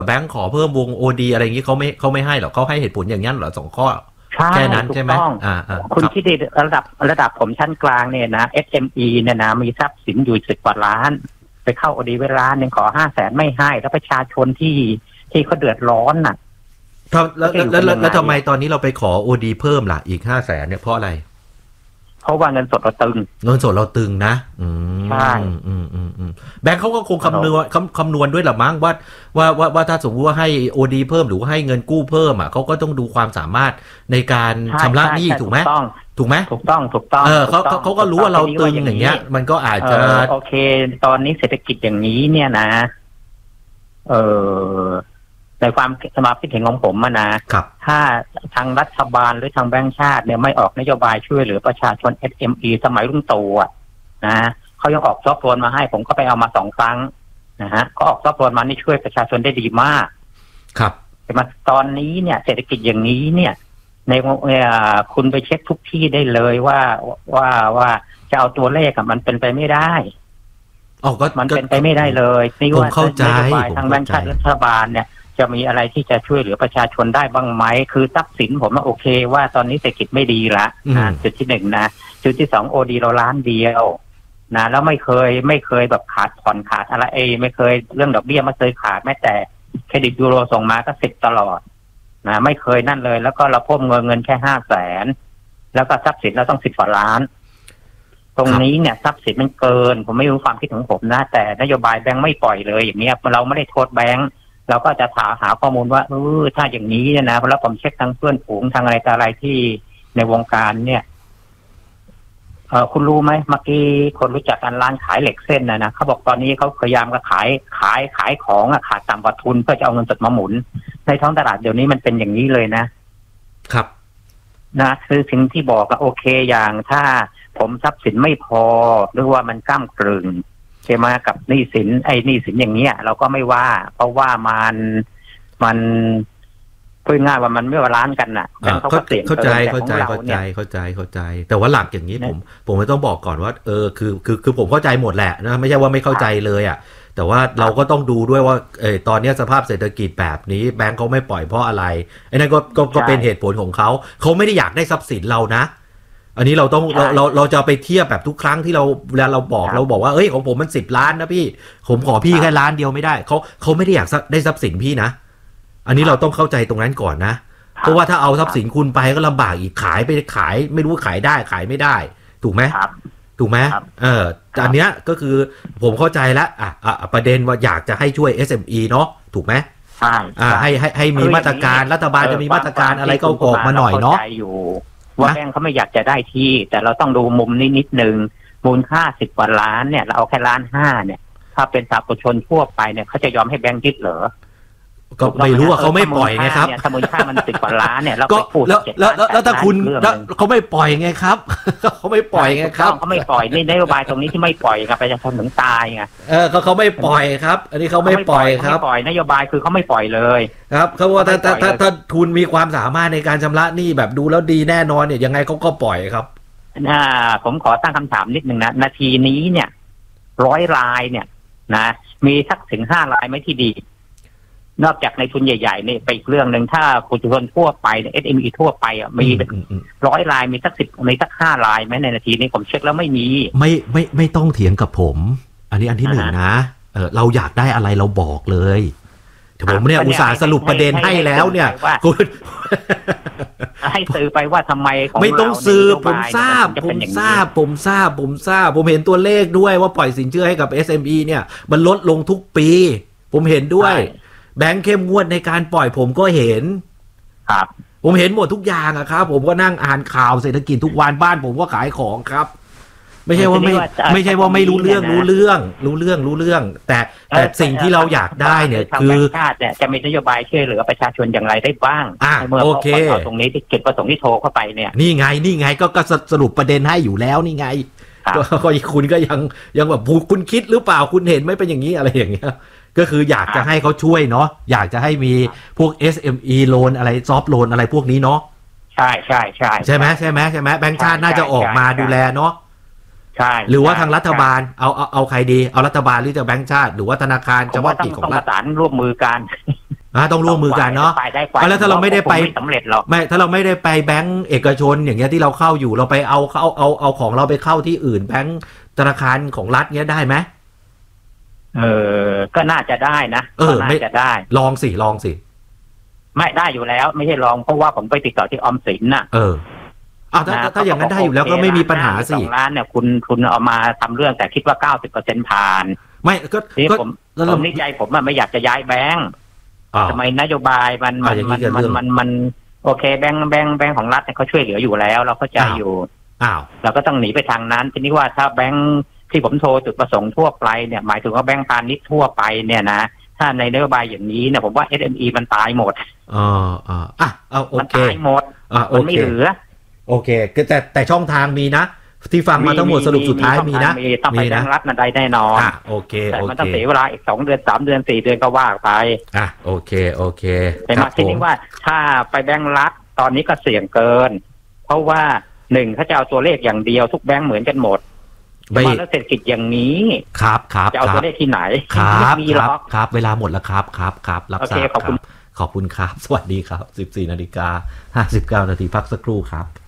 แบงค์ขอเพิ่มวง OD อะไรอย่างนี้เขาไม่ให้หรอกเขาให้เหตุผลอย่างนั้นเหรอ2 ข้อแค่นั้นใช่ไหมคุณคิดในระดับผมชั้นกลางเนี่ยนะ SME เนี่ยนะมีทรัพย์สินอยู่10 กว่าล้านไปเข้า OD เวลาหนึ่งขอ500,000ไม่ให้แล้วประชาชนที่เขาเดือดร้อนน่ะแล้วทำไมตอนนี้เราไปขอ OD เพิ่มล่ะอีก500,000เนี่ยเพราะอะไรเพราะว่าเงินสดเราตึงนะใช่แบงค์เขาก็คงคำนวณด้วยหรือมั้งว่าถ้าสมมติว่าให้ OD เพิ่มหรือว่าให้เงินกู้เพิ่มอ่ะเขาก็ต้องดูความสามารถในการชำระหนี้ถูกไหมถูกต้องเขาก็รู้ว่าเราตึงอย่างเงี้ยมันก็อาจจะโอเคตอนนี้เศรษฐกิจอย่างนี้เนี่ยนะในความสมาคิดเห็นของผมนะถ้าทางรัฐบาลหรือทางแบงก์ชาติเนี่ยไม่ออกนโยบายช่วยเหลือประชาชน SME สมัยรุ่นโตนะเขายังออกซอฟต์โลนมาให้ผมก็ไปเอามา2 ครั้งนะฮะก็ออกซอฟต์โลนมานี่ช่วยประชาชนได้ดีมากครับแต่มาตอนนี้เนี่ยเศรษฐกิจอย่างนี้เนี่ยในคุณไปเช็คทุกที่ได้เลยว่าจะเอาตัวเลขมันเป็นไปไม่ได้มันเป็นไปไม่ได้เลยนี่ว่านโยบายทางแบงก์ชาติรัฐบาลเนี่ยจะมีอะไรที่จะช่วยเหลือประชาชนได้บ้างไหมคือทรัพย์สินผมโอเคว่าตอนนี้เศรษฐกิจไม่ดีละจุดที่1นะจุดที่2 OD เราล้านเดียวนะแล้วไม่เคยแบบขาดผ่อนขาดอะไรไม่เคยเรื่องดอกเบี้ยไม่เคยขาดแม้แต่เครดิตยูโรส่งมาก็10ตลอดนะไม่เคยนั่นเลยแล้วก็เราเพิ่มเงินแค่500,000แล้วก็ทรัพย์สินเราต้อง10 กว่าล้านตรงนี้เนี่ยทรัพย์สินมันเกินผมไม่รู้ความคิดของผมนะแต่นโยบายแบงค์ไม่ปล่อยเลยอย่างเนี้ยเราไม่ได้โทษแบงค์เราก็จะหาข้อมูลว่าถ้าอย่างนี้เนี่ยนะแล้วผมเช็คทางเพื่อนฝูงทางอะไรที่ในวงการเนี่ยคุณรู้ไหมเมื่อกี้คนรู้จักกันร้านขายเหล็กเส้นนะเขาบอกตอนนี้เขาพยายามจะขายของขาดต่ำกว่าทุนเพื่อจะเอาเงินสดมาหมุนในท้องตลาดเดี๋ยวนี้มันเป็นอย่างนี้เลยนะครับนะคือสิ่งที่บอกโอเคอย่างถ้าผมทรัพย์สินไม่พอหรือว่ามันก้ำกึ่งใช่ไหมกับหนี้สินอย่างเงี้ยเราก็ไม่ว่าเพราะว่ามันพูดง่ายว่ามันไม่บาลานซ์กันน่ะเข้าใจแต่ว่าหลักอย่างนี้ผมไม่ต้องบอกก่อนว่าคือผมเข้าใจหมดแหละนะไม่ใช่ว่าไม่เข้าใจเลยอ่ะแต่ว่าเราก็ต้องดูด้วยว่าตอนนี้สภาพเศรษฐกิจแบบนี้แบงก์เขาไม่ปล่อยเพราะอะไรไอ้นั่นก็เป็นเหตุผลของเขาไม่ได้อยากได้ทรัพย์สินเรานะอันนี้เราต้องเราจะไปเทียบแบบทุกครั้งที่เวลาเราบอกว่าของผมมัน10 ล้านนะพี่ผมขอพี่แค่ล้านเดียวไม่ได้เขาไม่ได้อยากได้ทรัพย์สินพี่นะอันนี้เราต้องเข้าใจตรงนั้นก่อนนะเพราะว่าถ้าเอาทรัพย์สินคุณไปก็ลำบากอีกขายไม่รู้ขายได้ขายไม่ได้ถูกไหมอันเนี้ยก็คือผมเข้าใจแล้วประเด็นว่าอยากจะให้ช่วย SME เนาะถูกไหมใช่ให้มีมาตรการรัฐบาลจะมีมาตรการอะไรก็ออกมาหน่อยเนาะว่าแบงค์เขาไม่อยากจะได้ที่แต่เราต้องดูมุมนี้นิดนึงมูลค่า10 กว่าล้านเนี่ยเราเอาแค่1.5 ล้านเนี่ยถ้าเป็นสามัญชนทั่วไปเนี่ยเขาจะยอมให้แบงค์ยึดเหรอก็ไม่รู้ว่าเขาไม่ปล่อยไงครับถ้ามูลค่ามัน10 กว่าล้านเนี่ยเราก็พูดแล้วถ้าคุณเขาไม่ปล่อยไงครับเขาไม่ปล่อยไงครับเขาไม่ปล่อยนี่นโยบายตรงนี้ที่ไม่ปล่อยครับประชาชนถึงตายไงเขาไม่ปล่อยครับอันนี้เขาไม่ปล่อยครับปล่อยนโยบายคือเขาไม่ปล่อยเลยครับเขาว่าถ้าทุนมีความสามารถในการชำระหนี้แบบดูแล้วดีแน่นอนเนี่ยยังไงเขาก็ปล่อยครับผมขอตั้งคำถามนิดนึงนะนาทีนี้เนี่ย100 รายเนี่ยนะมีสักถึง5 รายไหมที่ดีนอกจากในทุนใหญ่ๆนี่ไปอีกเรื่องนึงถ้าผู้ชนทั่วไปเนี่ย SME ทั่วไปมี100 รายมีสัก5 รายไหมในนาทีนี้ผมเช็คแล้วไม่มีไม่ต้องเถียงกับผมอันนี้อันที่1นะเราอยากได้อะไรเราบอกเลยผมเนี่ยอุตส่าห์สรุปประเด็นให้แล้วเนี่ยคุณให้สื่อไปว่าทำไมไม่ต้องซื้อผมทราบผมเห็นตัวเลขด้วยว่าปล่อยสินเชื่อให้กับ SME เนี่ยมันลดลงทุกปีผมเห็นด้วยแบงค์เข้มงวดในการปล่อยผมก็เห็นครับผมเห็นหมดทุกอย่างครับผมก็นั่งอ่านข่าวเศรษฐกิจทุกวันบ้านผมก็ขายของครับไม่ใช่ว่าไม่รู้เรื่องแต่สิ่งที่เราอยากได้เนี่ยคือชาติเนี่ยจะมีนโยบายช่วยเหลือประชาชนอย่างไรได้บ้างเมื่อตรงนี้ที่จุดประสงค์ที่โทรเข้าไปเนี่ยนี่ไงก็สรุปประเด็นให้อยู่แล้วนี่ไงก็คุณก็ยังแบบคุณคิดหรือเปล่าคุณเห็นไม่เป็นอย่างนี้อะไรอย่างเงี้ยก็คืออยากจะให้เขาช่วยเนาะอยากจะให้มีพวก SME โลนอะไรซอฟต์โลนอะไรพวกนี้เนาะใช่ไหมแบงก์ชาติน่าจะออกมาดูแลเนาะใช่หรือว่าทางรัฐบาลเอาใครดีเอารัฐบาลหรือจะแบงก์ชาติหรือว่าธนาคารจะว่ากิจของรัฐประสานร่วมมือกันต้องร่วมมือกันเนาะแล้วถ้าเราไม่ได้ไปสำเร็จหรอกไม่ถ้าเราไม่ได้ไปแบงก์เอกชนอย่างเงี้ยที่เราเข้าอยู่เราไปเอาของเราไปเข้าที่อื่นแบงก์ธนาคารของรัฐเงี้ยได้ไหมก็น่าจะได้นะน่าจะได้ลองสิไม่ได้อยู่แล้วไม่ใช่ลองเพราะว่าผมไปติดต่อที่ออมสินน่ะถ้าอย่างนั้นได้อยู่แล้วก็ไม่มีปัญหาสิ 2 ล้านเนี่ยคุณเอามาทำเรื่องแต่คิดว่า 90% ผ่านไม่ก็ผมนี่ใจผมไม่อยากจะย้ายแบงก์ทำไมนโยบายมันโอเคแบงก์ของรัฐเนี่ยเขาช่วยเหลืออยู่แล้วเราเข้าใจอยู่เราก็ต้องหนีไปทางนั้นทีนี้ว่าถ้าแบงก์ที่ผมโทรจุดประสงค์ทั่วไปเนี่ยหมายถึงว่าแบงก์พาณิชย์ทั่วไปเนี่ยนะถ้าในนโยบายอย่างนี้เนี่ยผมว่า SME มันตายหมดมันตายหมดมันไม่เหลือโอเคแต่ช่องทางมีนะที่ฟังมาทั้งหมดสรุปสุดท้ายมีนะต้องไปแบงก์รัฐนั่นได้แน่นอนโอเคแต่มันต้องเสียเวลาอีก2 เดือน 3 เดือน 4 เดือนก็ว่าไปโอเคแต่มาทีนี้ว่าถ้าไปแบงก์รัฐตอนนี้ก็เสี่ยงเกินเพราะว่า1เขาจะเอาตัวเลขอย่างเดียวทุกแบงก์เหมือนกันหมดมาแล้วเศรษฐกิจอย่างนี้ครับจะเอาตัวเลขที่ไหนครับเวลาหมดแล้วครับรับทราบขอบคุณครับสวัสดีครับ 14:59 น.พักสักครู่ครับ